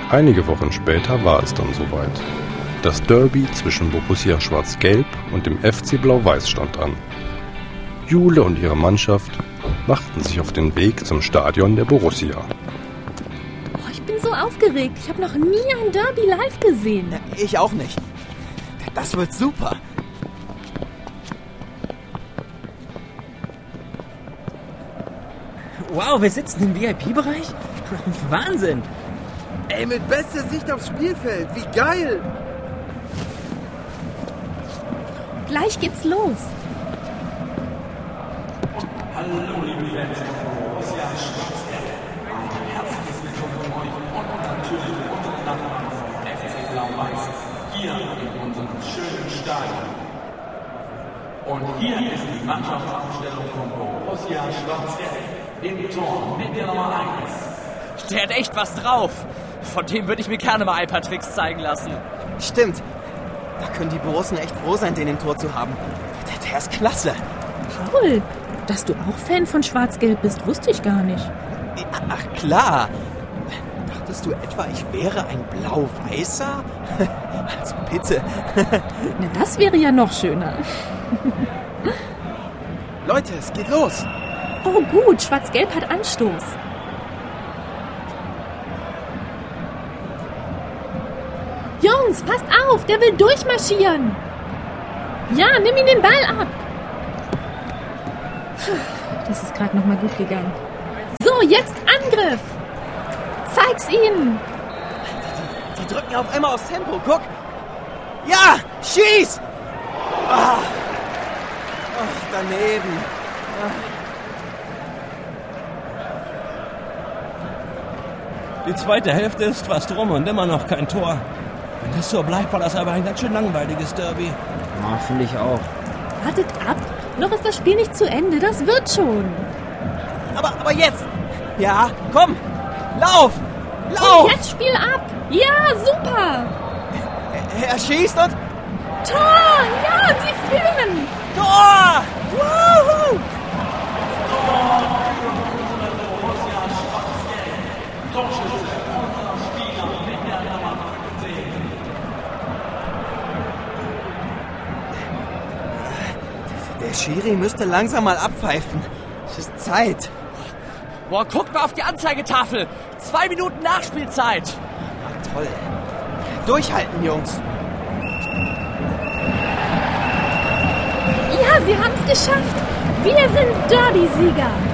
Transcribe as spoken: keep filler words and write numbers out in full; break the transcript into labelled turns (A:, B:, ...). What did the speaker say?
A: Einige Wochen später war es dann soweit. Das Derby zwischen Borussia Schwarz-Gelb und dem F C Blau-Weiß stand an. Jule und ihre Mannschaft machten sich auf den Weg zum Stadion der Borussia.
B: Oh, ich bin so aufgeregt. Ich habe noch nie ein Derby live gesehen.
C: Ja, ich auch nicht. Das wird super.
D: Wow, wir sitzen im V I P-Bereich? Wahnsinn!
E: Ey, mit bester Sicht aufs Spielfeld. Wie geil!
B: Gleich geht's los.
F: Hallo, liebe Fans von Borussia Schwarz-Gelb. Ein herzliches Willkommen von euch und natürlich unseren Nachbarn vom F C Blau-Weiß hier in unserem schönen Stadion. Und hier ist die Mannschaftsaufstellung von Borussia Schwarz-Gelb. Im Tor mit der Nummer eins.
D: Der hat echt was drauf. Von dem würde ich mir gerne mal ein paar Tricks zeigen lassen.
C: Stimmt. Da können die Borussen echt froh sein, den im Tor zu haben. Der, der ist klasse.
B: Paul, dass du auch Fan von Schwarz-Gelb bist, wusste ich gar nicht.
C: Ach klar. Dachtest du etwa, ich wäre ein Blau-Weißer? Also bitte.
B: Na, das wäre ja noch schöner.
C: Leute, es geht los.
B: Oh gut, Schwarz-Gelb hat Anstoß. Jungs, passt auf, der will durchmarschieren. Ja, nimm ihm den Ball ab. Das ist gerade noch mal gut gegangen. So, jetzt Angriff. Zeig's ihnen.
C: Die, die drücken auf einmal aufs Tempo, guck. Ja, schieß. Ah. Ach, daneben. Ah.
G: Die zweite Hälfte ist fast rum und immer noch kein Tor. Wenn das so bleibt, war das aber ein ganz schön langweiliges Derby.
D: Ja, finde ich auch.
B: Wartet ab. Noch ist das Spiel nicht zu Ende. Das wird schon.
C: Aber, aber jetzt. Ja, komm. Lauf. Lauf.
B: Und jetzt Spiel ab. Ja, super.
C: Er, er schießt und...
B: Tor. Ja, sie führen.
C: Tor. Woohoo.
F: Torschütze, unser Spieler mit der Nummer fünfzehn.
C: Der Schiri müsste langsam mal abpfeifen. Es ist Zeit.
D: Boah, guckt mal auf die Anzeigetafel. Zwei Minuten Nachspielzeit.
C: Na toll. Durchhalten, Jungs.
B: Ja, sie haben es geschafft. Wir sind Derby-Sieger.